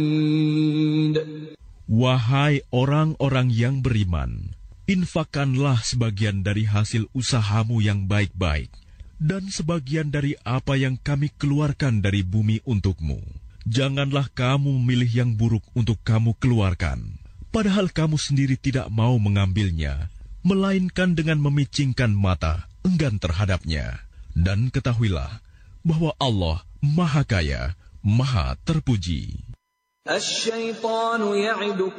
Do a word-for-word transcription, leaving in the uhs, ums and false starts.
Wahai orang-orang yang beriman, infakkanlah sebagian dari hasil usahamu yang baik-baik, dan sebagian dari apa yang kami keluarkan dari bumi untukmu. Janganlah kamu memilih yang buruk untuk kamu keluarkan, padahal kamu sendiri tidak mau mengambilnya, melainkan dengan memicingkan mata, enggan terhadapnya. Dan ketahuilah bahwa Allah Maha Kaya, Maha Terpuji. الشيطان يعدكم